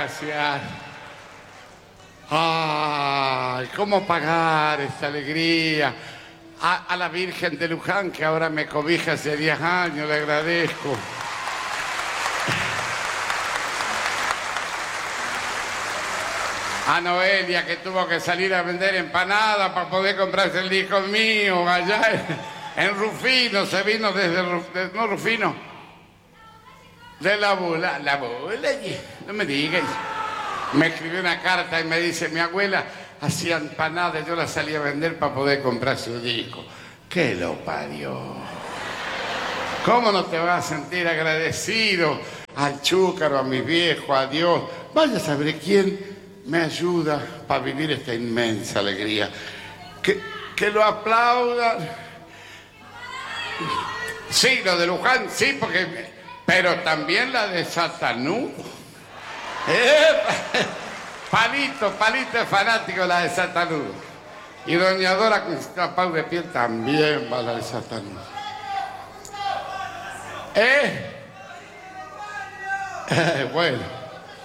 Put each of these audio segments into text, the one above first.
gracias. Ay, ¿cómo pagar esta alegría? A la Virgen de Luján, que ahora me cobija hace 10 años, le agradezco. A Noelia, que tuvo que salir a vender empanadas para poder comprarse el disco mío allá en Rufino, se vino desde no Rufino, de la Bula, no me digas. Me escribió una carta y me dice, mi abuela hacía empanadas, yo las salí a vender para poder comprar su disco. ¡Qué lo parió! ¿Cómo no te vas a sentir agradecido al chúcaro, a mi viejo, a Dios? Vaya a saber quién me ayuda para vivir esta inmensa alegría. Que lo aplaudan. Sí, lo de Luján, sí, pero también la de Satanú. Palito es fanático la de Satanú. Y doña Dora con Pau de Piel también va la de Satanú. Bueno.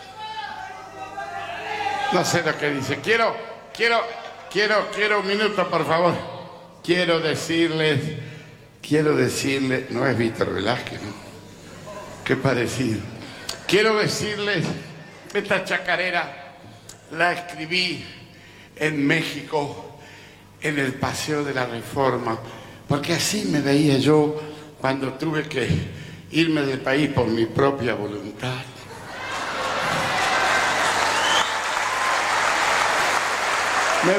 No sé lo que dice. Quiero un minuto, por favor. Quiero decirles, no es Víctor Velázquez, ¿no? Qué parecido. Quiero decirles, esta chacarera la escribí en México, en el Paseo de la Reforma, porque así me veía yo cuando tuve que irme del país por mi propia voluntad. Me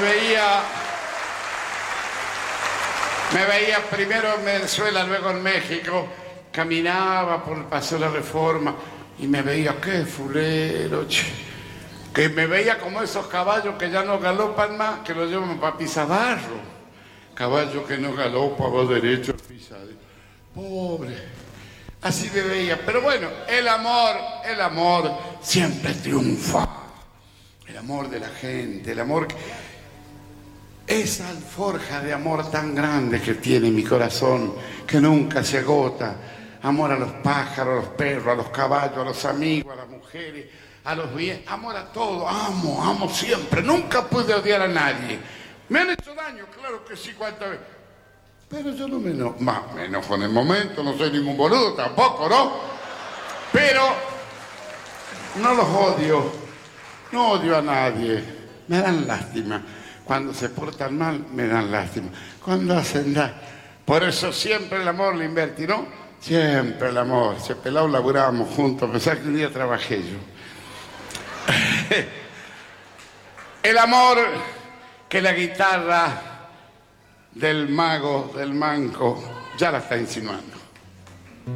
veía primero en Venezuela, luego en México, caminaba por el Paseo de la Reforma y me veía, qué fulero, che. Que me veía como esos caballos que ya no galopan más, que los llevan para Pisabarro. Caballo que no galopa, va derecho al pisadero. Pobre. Así me veía. Pero bueno, el amor siempre triunfa. El amor de la gente, el amor... Esa alforja de amor tan grande que tiene mi corazón, que nunca se agota. Amor a los pájaros, a los perros, a los caballos, a los amigos, a las mujeres, a los bienes. Amor a todo. Amo siempre. Nunca pude odiar a nadie. Me han hecho daño, claro que sí, cuántas veces. Pero yo no me enojo en el momento, no soy ningún boludo tampoco, ¿no? Pero no los odio. No odio a nadie. Me dan lástima. Cuando se portan mal, me dan lástima. Cuando hacen daño. Por eso siempre el amor lo invertí, ¿no? Siempre el amor. Ese pelado laburábamos juntos, a pesar que un día trabajé yo. El amor que la guitarra del mago, del manco, ya la está insinuando.